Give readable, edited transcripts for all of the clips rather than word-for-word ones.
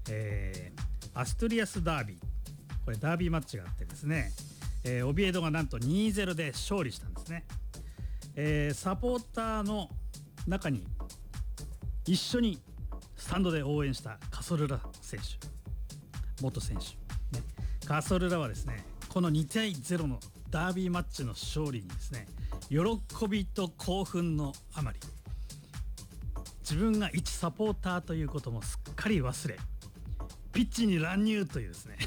アストゥリアスダービー、これダービーマッチがあってですね、オビエドがなんと 2-0 で勝利したんですね。サポーターの中に一緒にスタンドで応援したカソルラ選手、元選手、ね、カソルラはですね、この2-0のダービーマッチの勝利にですね、喜びと興奮のあまり、自分が一サポーターということもすっかり忘れ、ピッチに乱入というですね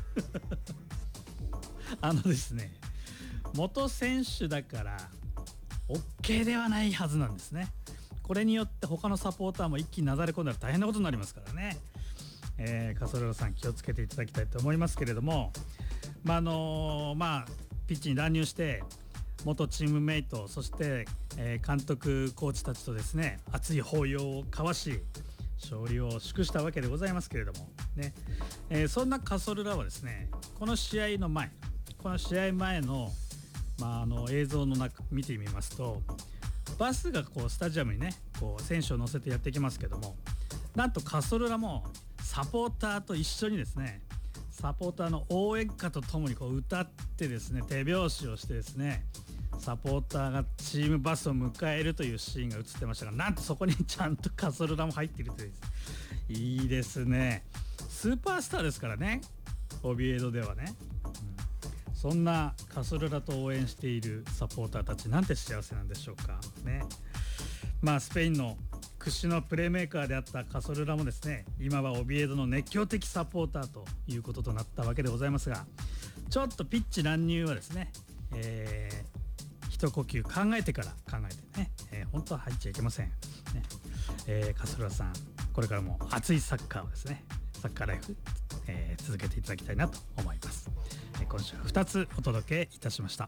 ですね、元選手だから OK ではないはずなんですね。これによって他のサポーターも一気になだれ込んだら大変なことになりますからね。カソルラさん気をつけていただきたいと思いますけれども、ピッチに乱入して元チームメイト、そして、監督コーチたちとですね、熱い抱擁を交わし勝利を祝したわけでございますけれどもね、そんなカソルラはですね、この試合前の、映像の中見てみますと、バスがこうスタジアムにね、こう選手を乗せてやってきますけども、なんとカソルラもサポーターと一緒にですね、サポーターの応援歌とともにこう歌ってですね、手拍子をしてですね、サポーターがチームバスを迎えるというシーンが映ってましたが、なんとそこにちゃんとカソルラも入っているという、いいですね。スーパースターですからね、オビエドではね、そんなカソルラと応援しているサポーターたち、なんて幸せなんでしょうかね。スペインの屈指のプレーメーカーであったカソルラもですね、今はオビエドの熱狂的サポーターということとなったわけでございますが、ちょっとピッチ乱入はですね、一呼吸考えてから考えてね、本当は入っちゃいけません、ね。カソルラさん、これからも熱いサッカーをですね、サッカーライフ、続けていただきたいなと思います。今週は2つお届けいたしました。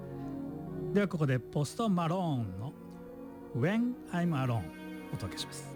ではここでポストマローンの When I'm Alone お届けします。